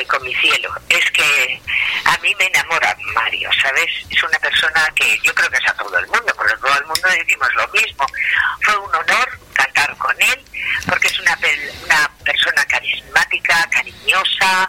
con mi cielo. Es que a mí me enamora Mario, ¿sabes? Es una persona que yo creo que es a todo el mundo, porque todo el mundo decimos lo mismo. Fue un honor cantar con él, porque es una persona carismática, cariñosa,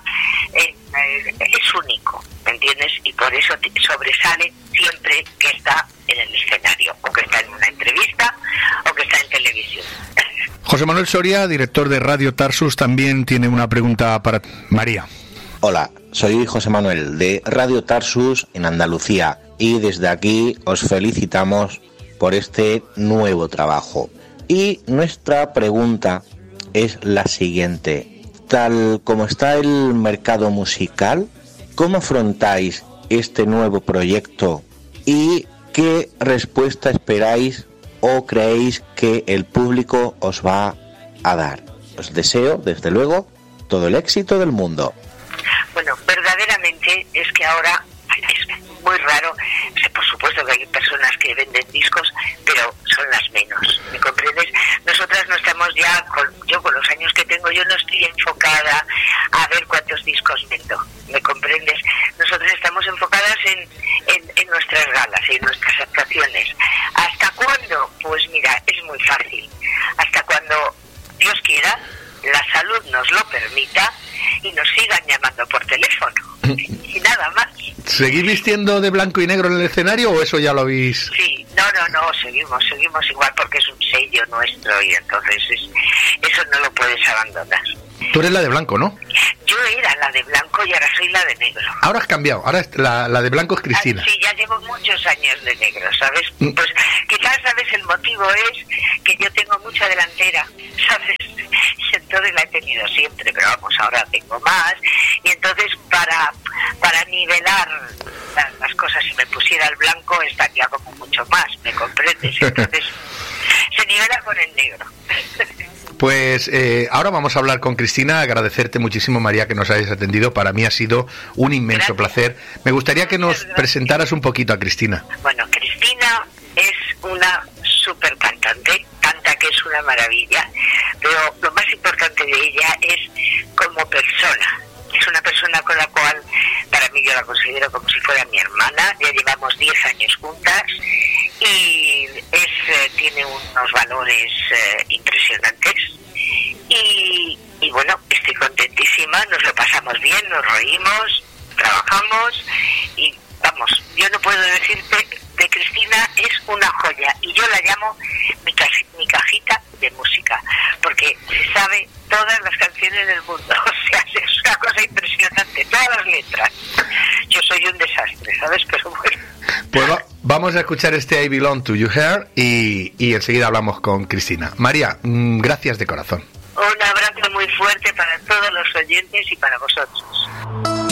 es único, ¿me entiendes? Y por eso sobresale siempre que está en el escenario, o que está en una entrevista, o que está en televisión. José Manuel Soria, director de Radio Tarsus, también tiene una pregunta para María. Hola, soy José Manuel de Radio Tarsus en Andalucía y desde aquí os felicitamos por este nuevo trabajo. Y nuestra pregunta es la siguiente: tal como está el mercado musical, ¿cómo afrontáis este nuevo proyecto y qué respuesta esperáis o creéis que el público os va a dar? Os deseo, desde luego, todo el éxito del mundo. Bueno, verdaderamente es que ahora es muy raro. Por supuesto que hay personas que venden discos, pero son las menos, ¿me comprendes? Nosotras no estamos ya, yo con los años que tengo, yo no estoy enfocada a ver cuántos discos vendo, ¿me comprendes? Nosotros estamos enfocadas en nuestras galas, en nuestras actuaciones. ¿Hasta cuándo? Pues mira, es muy fácil. Hasta cuando Dios quiera, la salud nos lo permita y nos sigan llamando por teléfono. Y nada más. ¿Seguís vistiendo de blanco y negro en el escenario o eso ya lo habéis...? Sí, no, seguimos igual porque es un sello nuestro y entonces eso no lo puedes abandonar. Tú eres la de blanco, ¿no? Yo era la de blanco y ahora soy la de negro. Ahora has cambiado, ahora la de blanco es Cristina. Sí, ya llevo muchos años de negro, ¿sabes? Pues quizás, ¿sabes? El motivo es que yo tengo mucha delantera, ¿sabes? Y entonces la he tenido siempre, pero vamos, ahora tengo más. Y entonces para nivelar las cosas, si me pusiera el blanco estaría como mucho más, ¿me comprendes? Entonces se nivela con el negro. Pues ahora vamos a hablar con Cristina. Agradecerte muchísimo, María, que nos hayas atendido. Para mí ha sido un inmenso placer. Me gustaría que nos presentaras un poquito a Cristina. Bueno, Cristina es una súper cantante, canta que es una maravilla, pero lo más importante de ella es como persona. Es una persona con la cual, para mí, yo la considero como si fuera mi hermana. Ya llevamos 10 años juntas y tiene unos valores impresionantes. Y bueno, estoy contentísima, nos lo pasamos bien, nos reímos, trabajamos y vamos, yo no puedo decirte de Cristina, es una joya y yo la llamo mi cajita de música, porque se sabe todas las canciones del mundo, o sea, es una cosa impresionante, todas las letras. Yo soy un desastre, ¿sabes? Pero bueno. Pues vamos a escuchar este I Belong to You Here y enseguida hablamos con Cristina. María, gracias de corazón. Un abrazo muy fuerte para todos los oyentes y para vosotros.